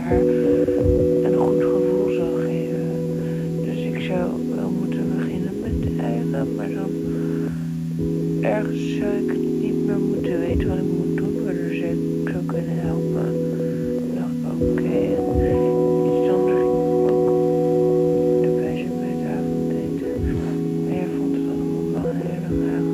haar een goed gevoel zal geven. Dus ik zou wel moeten beginnen met eigen, maar dan ergens zou ik niet meer moeten weten wat ik moet doen, waardoor ze zou kunnen helpen. Ik dacht, oké, iets anders ging ook erbij zijn bij het avondeten. Maar jij vond het allemaal wel een hele rare